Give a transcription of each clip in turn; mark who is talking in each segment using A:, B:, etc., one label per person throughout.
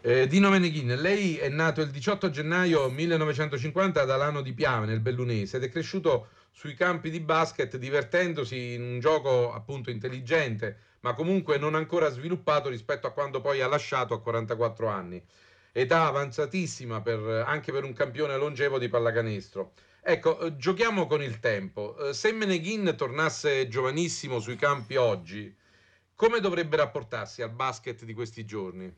A: Dino Meneghin, lei è nato il 18 gennaio 1950 ad Alano di Piave, nel Bellunese, ed è cresciuto sui campi di basket divertendosi in un gioco appunto intelligente, ma comunque non ancora sviluppato rispetto a quando poi ha lasciato a 44 anni. Età avanzatissima anche per un campione longevo di pallacanestro. Ecco, giochiamo con il tempo. Se Meneghin tornasse giovanissimo sui campi oggi, come dovrebbe rapportarsi al basket di questi giorni?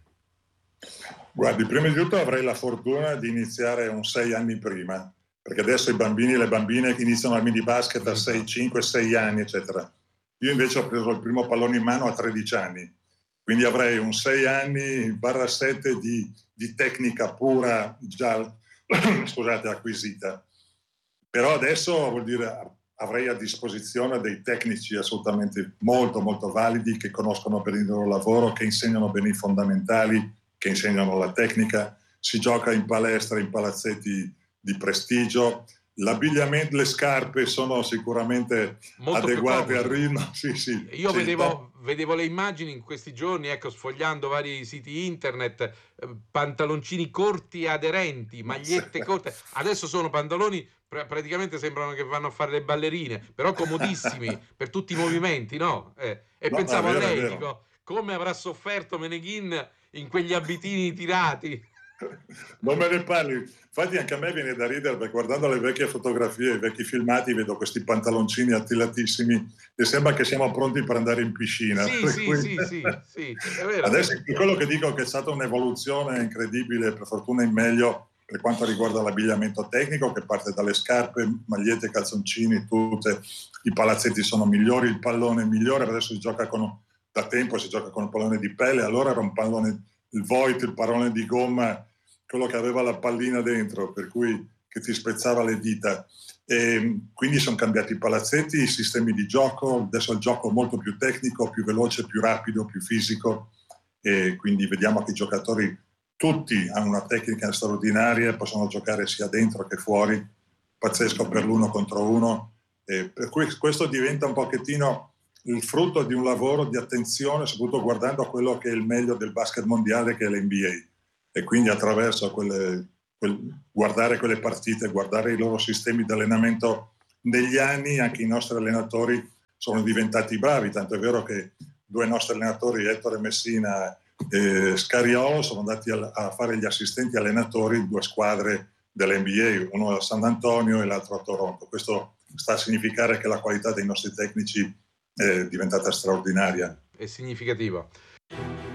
B: Guardi, prima di tutto avrei la fortuna di iniziare un 6 anni prima, perché adesso i bambini e le bambine iniziano al mini basket a 6, 5, 6 anni, eccetera. Io invece ho preso il primo pallone in mano a 13 anni, quindi avrei un 6 anni barra 7 di tecnica pura già scusate, acquisita. Però adesso vuol dire avrei a disposizione dei tecnici assolutamente molto molto validi che conoscono bene il loro lavoro, che insegnano bene i fondamentali, che insegnano la tecnica. Si gioca in palestra, in palazzetti di prestigio. L'abbigliamento, le scarpe sono sicuramente
A: Molto più
B: adeguate al
A: comode.
B: ritmo. Sì, sì,
A: Io
B: c'è il top.
A: vedevo le immagini in questi giorni, ecco, sfogliando vari siti internet, pantaloncini corti aderenti, magliette corte. Adesso sono pantaloni, praticamente sembrano che vanno a fare le ballerine, però comodissimi per tutti i movimenti, no? E
B: No, no,
A: pensavo a
B: è
A: lei,
B: vero.
A: dico, come avrà sofferto Meneghin in quegli abitini tirati?
B: Non me ne parli. Infatti anche a me viene da ridere perché guardando le vecchie fotografie, i vecchi filmati, vedo questi pantaloncini attilatissimi e sembra che siamo pronti per andare in piscina.
A: Sì,
B: Per
A: sì,
B: cui...
A: sì, sì, sì, è vero.
B: Adesso quello che dico è che è stata un'evoluzione incredibile, per fortuna in meglio, per quanto riguarda l'abbigliamento tecnico, che parte dalle scarpe, magliette, calzoncini, tutte. I palazzetti sono migliori, il pallone è migliore, adesso da tempo si gioca con il pallone di pelle, allora era un pallone, il Voit, il pallone di gomma, quello che aveva la pallina dentro, per cui che ti spezzava le dita. E quindi sono cambiati i palazzetti, i sistemi di gioco, adesso il gioco è molto più tecnico, più veloce, più rapido, più fisico, e quindi vediamo che i giocatori tutti hanno una tecnica straordinaria, possono giocare sia dentro che fuori, pazzesco per l'uno contro uno, e per cui questo diventa un pochettino il frutto di un lavoro di attenzione, soprattutto guardando a quello che è il meglio del basket mondiale, che è l'NBA, e quindi attraverso guardare quelle partite, guardare i loro sistemi di allenamento negli anni, anche i nostri allenatori sono diventati bravi, tanto è vero che due nostri allenatori, Ettore Messina e Scariolo, sono andati a fare gli assistenti allenatori in due squadre dell'NBA, uno a San Antonio e l'altro a Toronto. Questo sta a significare che la qualità dei nostri tecnici è diventata straordinaria.
A: È significativo.